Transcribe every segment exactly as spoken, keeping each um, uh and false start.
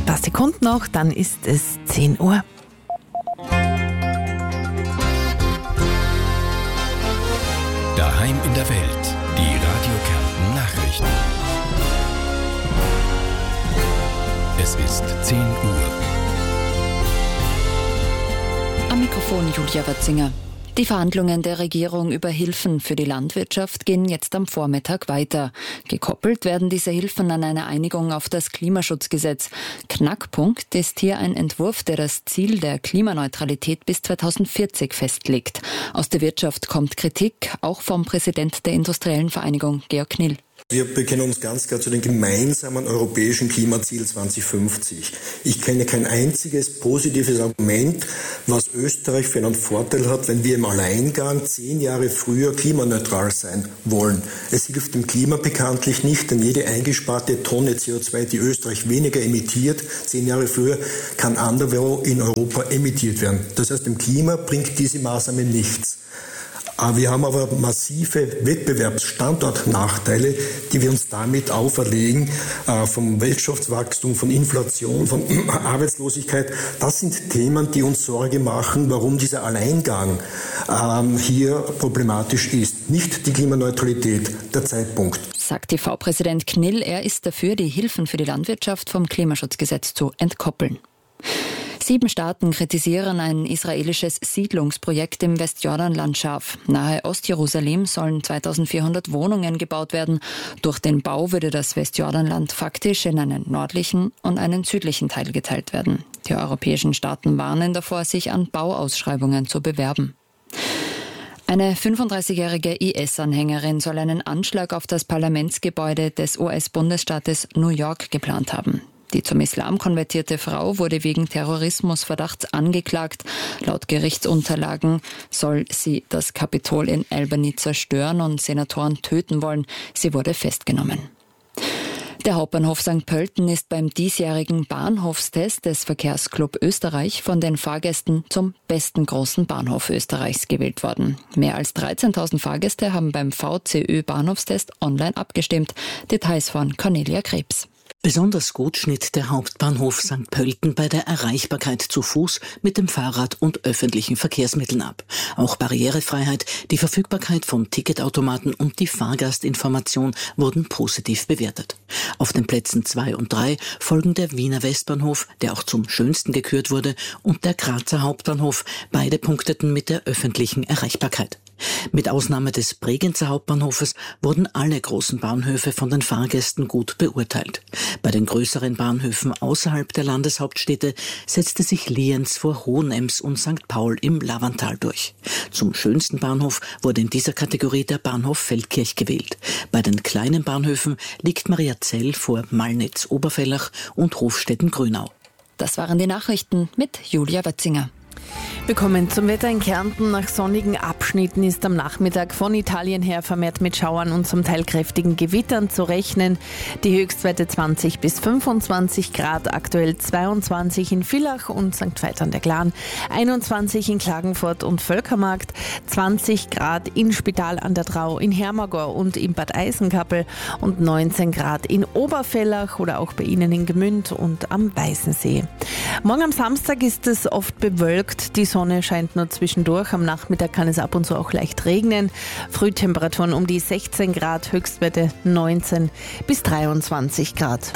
paar Sekunden noch, dann ist es zehn Uhr. Daheim in der Welt, die Radio Kärnten Nachrichten. Es ist zehn Uhr. Am Mikrofon Julia Watzinger. Die Verhandlungen der Regierung über Hilfen für die Landwirtschaft gehen jetzt am Vormittag weiter. Gekoppelt werden diese Hilfen an eine Einigung auf das Klimaschutzgesetz. Knackpunkt ist hier ein Entwurf, der das Ziel der Klimaneutralität bis zweitausendvierzig festlegt. Aus der Wirtschaft kommt Kritik, auch vom Präsident der Industriellen Vereinigung, Georg Knill. Wir bekennen uns ganz klar zu den gemeinsamen europäischen Klimaziel zwanzig fünfzig. Ich kenne kein einziges positives Argument, was Österreich für einen Vorteil hat, wenn wir im Alleingang zehn Jahre früher klimaneutral sein wollen. Es hilft dem Klima bekanntlich nicht, denn jede eingesparte Tonne C O zwei, die Österreich weniger emittiert, zehn Jahre früher, kann anderswo in Europa emittiert werden. Das heißt, dem Klima bringt diese Maßnahme nichts. Wir haben aber massive Wettbewerbsstandortnachteile, die wir uns damit auferlegen, vom Wirtschaftswachstum, von Inflation, von Arbeitslosigkeit. Das sind Themen, die uns Sorge machen, warum dieser Alleingang hier problematisch ist. Nicht die Klimaneutralität, der Zeitpunkt. Sagt T V-Präsident Knill, er ist dafür, die Hilfen für die Landwirtschaft vom Klimaschutzgesetz zu entkoppeln. Sieben Staaten kritisieren ein israelisches Siedlungsprojekt im Westjordanland scharf. Nahe Ostjerusalem sollen zweitausendvierhundert Wohnungen gebaut werden. Durch den Bau würde das Westjordanland faktisch in einen nördlichen und einen südlichen Teil geteilt werden. Die europäischen Staaten warnen davor, sich an Bauausschreibungen zu bewerben. Eine fünfunddreißigjährige I S-Anhängerin soll einen Anschlag auf das Parlamentsgebäude des U S-Bundesstaates New York geplant haben. Die zum Islam konvertierte Frau wurde wegen Terrorismusverdachts angeklagt. Laut Gerichtsunterlagen soll sie das Kapitol in Albany zerstören und Senatoren töten wollen. Sie wurde festgenommen. Der Hauptbahnhof Sankt Pölten ist beim diesjährigen Bahnhofstest des Verkehrsclub Österreich von den Fahrgästen zum besten großen Bahnhof Österreichs gewählt worden. Mehr als dreizehntausend Fahrgäste haben beim V C Ö-Bahnhofstest online abgestimmt. Details von Cornelia Krebs. Besonders gut schnitt der Hauptbahnhof Sankt Pölten bei der Erreichbarkeit zu Fuß, mit dem Fahrrad und öffentlichen Verkehrsmitteln ab. Auch Barrierefreiheit, die Verfügbarkeit von Ticketautomaten und die Fahrgastinformation wurden positiv bewertet. Auf den Plätzen zwei und drei folgen der Wiener Westbahnhof, der auch zum schönsten gekürt wurde, und der Grazer Hauptbahnhof. Beide punkteten mit der öffentlichen Erreichbarkeit. Mit Ausnahme des Bregenzer Hauptbahnhofes wurden alle großen Bahnhöfe von den Fahrgästen gut beurteilt. Bei den größeren Bahnhöfen außerhalb der Landeshauptstädte setzte sich Lienz vor Hohenems und Sankt Paul im Lavantal durch. Zum schönsten Bahnhof wurde in dieser Kategorie der Bahnhof Feldkirch gewählt. Bei den kleinen Bahnhöfen liegt Mariazell vor Malnitz-Oberfellach und Hofstetten-Grünau. Das waren die Nachrichten mit Julia Watzinger. Wir kommen zum Wetter in Kärnten. Nach sonnigen Abschnitten ist am Nachmittag von Italien her vermehrt mit Schauern und zum Teil kräftigen Gewittern zu rechnen. Die Höchstwerte zwanzig bis fünfundzwanzig Grad, aktuell zweiundzwanzig in Villach und Sankt Veit an der Glan, einundzwanzig in Klagenfurt und Völkermarkt, zwanzig Grad in Spital an der Drau, in Hermagor und in Bad Eisenkappel und neunzehn Grad in Oberfellach oder auch bei Ihnen in Gmünd und am Weißensee. Morgen am Samstag ist es oft bewölkt. Die Sonne scheint nur zwischendurch. Am Nachmittag kann es ab und zu auch leicht regnen. Frühtemperaturen um die sechzehn Grad, Höchstwerte neunzehn bis dreiundzwanzig Grad.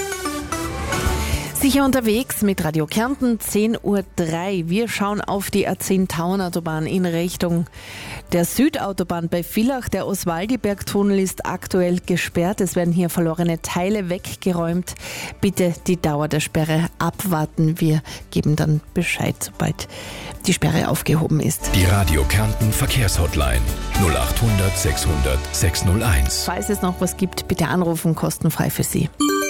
Sicher unterwegs mit Radio Kärnten, zehn Uhr drei. Wir schauen auf die A zehn Tauernautobahn in Richtung der Südautobahn bei Villach. Der Oswaldiberg-Tunnel ist aktuell gesperrt. Es werden hier verlorene Teile weggeräumt. Bitte die Dauer der Sperre abwarten. Wir geben dann Bescheid, sobald die Sperre aufgehoben ist. Die Radio Kärnten Verkehrshotline null achthundert sechshundert sechshunderteins. Falls es noch was gibt, bitte anrufen, kostenfrei für Sie.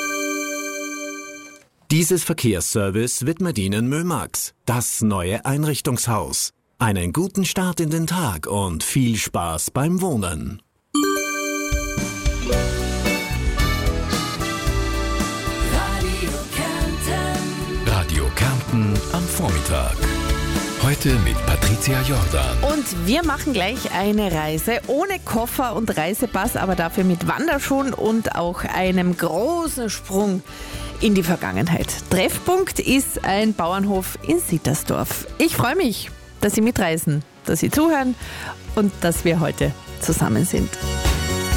Dieses Verkehrsservice widmet Ihnen Mömax, das neue Einrichtungshaus. Einen guten Start in den Tag und viel Spaß beim Wohnen. Radio Kärnten. Radio Kärnten am Vormittag. Heute mit Patricia Jordan. Und wir machen gleich eine Reise ohne Koffer und Reisepass, aber dafür mit Wanderschuhen und auch einem großen Sprung in die Vergangenheit. Treffpunkt ist ein Bauernhof in Sittersdorf. Ich freue mich, dass Sie mitreisen, dass Sie zuhören und dass wir heute zusammen sind.